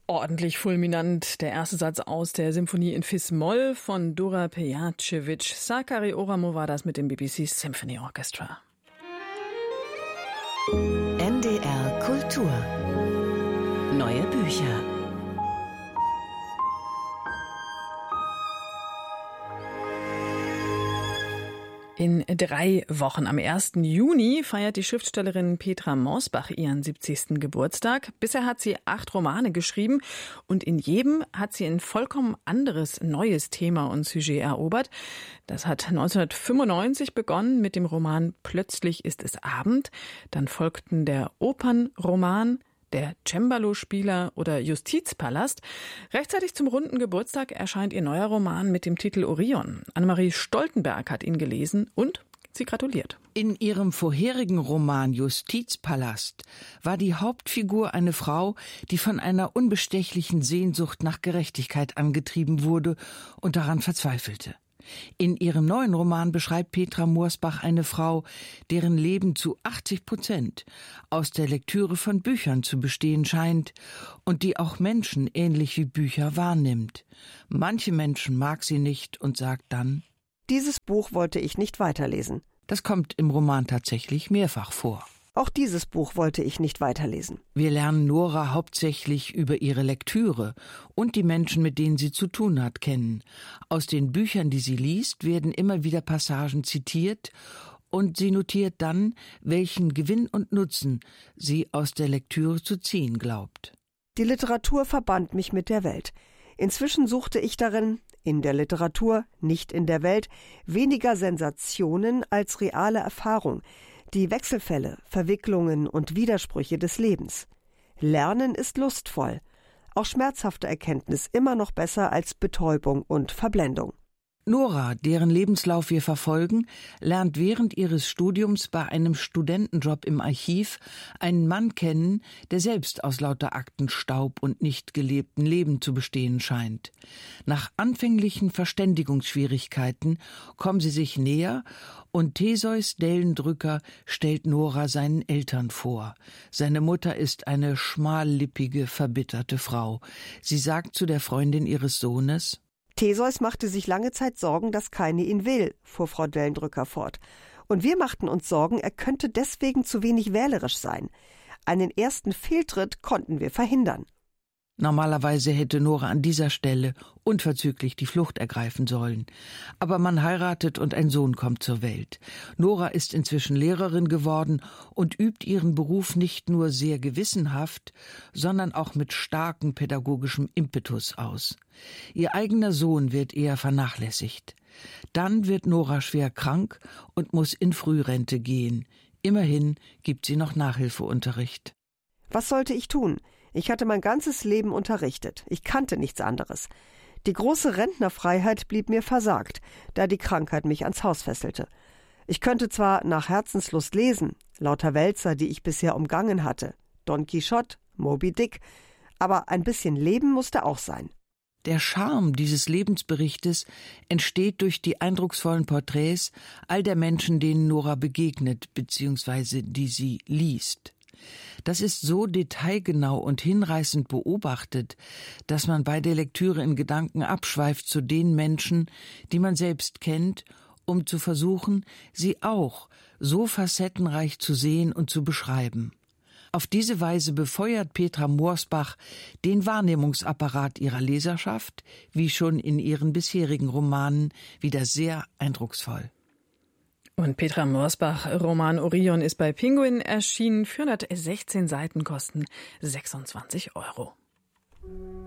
Ordentlich fulminant. Der erste Satz aus der Symphonie in Fis-Moll von Dora Pejacevic. Sakari Oramo war das mit dem BBC Symphony Orchestra. NDR Kultur. Neue Bücher. In 3 Wochen, am 1. Juni, feiert die Schriftstellerin Petra Morsbach ihren 70. Geburtstag. Bisher hat sie 8 Romane geschrieben und in jedem hat sie ein vollkommen anderes, neues Thema und Sujet erobert. Das hat 1995 begonnen mit dem Roman Plötzlich ist es Abend. Dann folgten der Opernroman Der Cembalo-Spieler oder Justizpalast. Rechtzeitig zum runden Geburtstag erscheint ihr neuer Roman mit dem Titel Orion. Annemarie Stoltenberg hat ihn gelesen und sie gratuliert. In ihrem vorherigen Roman Justizpalast war die Hauptfigur eine Frau, die von einer unbestechlichen Sehnsucht nach Gerechtigkeit angetrieben wurde und daran verzweifelte. In ihrem neuen Roman beschreibt Petra Morsbach eine Frau, deren Leben zu 80% aus der Lektüre von Büchern zu bestehen scheint und die auch Menschen ähnlich wie Bücher wahrnimmt. Manche Menschen mag sie nicht und sagt dann: Dieses Buch wollte ich nicht weiterlesen. Das kommt im Roman tatsächlich mehrfach vor. Auch dieses Buch wollte ich nicht weiterlesen. Wir lernen Nora hauptsächlich über ihre Lektüre und die Menschen, mit denen sie zu tun hat, kennen. Aus den Büchern, die sie liest, werden immer wieder Passagen zitiert und sie notiert dann, welchen Gewinn und Nutzen sie aus der Lektüre zu ziehen glaubt. Die Literatur verband mich mit der Welt. Inzwischen suchte ich darin, in der Literatur, nicht in der Welt, weniger Sensationen als reale Erfahrung, die Wechselfälle, Verwicklungen und Widersprüche des Lebens. Lernen ist lustvoll, auch schmerzhafte Erkenntnis immer noch besser als Betäubung und Verblendung. Nora, deren Lebenslauf wir verfolgen, lernt während ihres Studiums bei einem Studentenjob im Archiv einen Mann kennen, der selbst aus lauter Aktenstaub und nicht gelebtem Leben zu bestehen scheint. Nach anfänglichen Verständigungsschwierigkeiten kommen sie sich näher und Theseus Dellendrücker stellt Nora seinen Eltern vor. Seine Mutter ist eine schmallippige, verbitterte Frau. Sie sagt zu der Freundin ihres Sohnes: Theseus machte sich lange Zeit Sorgen, dass keine ihn will, fuhr Frau Dellendrücker fort. Und wir machten uns Sorgen, er könnte deswegen zu wenig wählerisch sein. Einen ersten Fehltritt konnten wir verhindern. Normalerweise hätte Nora an dieser Stelle unverzüglich die Flucht ergreifen sollen. Aber man heiratet und ein Sohn kommt zur Welt. Nora ist inzwischen Lehrerin geworden und übt ihren Beruf nicht nur sehr gewissenhaft, sondern auch mit starkem pädagogischem Impetus aus. Ihr eigener Sohn wird eher vernachlässigt. Dann wird Nora schwer krank und muss in Frührente gehen. Immerhin gibt sie noch Nachhilfeunterricht. Was sollte ich tun? Ich hatte mein ganzes Leben unterrichtet. Ich kannte nichts anderes. Die große Rentnerfreiheit blieb mir versagt, da die Krankheit mich ans Haus fesselte. Ich könnte zwar nach Herzenslust lesen, lauter Wälzer, die ich bisher umgangen hatte, Don Quixote, Moby Dick, aber ein bisschen Leben musste auch sein. Der Charme dieses Lebensberichtes entsteht durch die eindrucksvollen Porträts all der Menschen, denen Nora begegnet bzw. die sie liest. Das ist so detailgenau und hinreißend beobachtet, dass man bei der Lektüre in Gedanken abschweift zu den Menschen, die man selbst kennt, um zu versuchen, sie auch so facettenreich zu sehen und zu beschreiben. Auf diese Weise befeuert Petra Morsbach den Wahrnehmungsapparat ihrer Leserschaft, wie schon in ihren bisherigen Romanen, wieder sehr eindrucksvoll. Und Petra Morsbach, Roman Orion, ist bei Penguin erschienen. 416 Seiten kosten 26 €.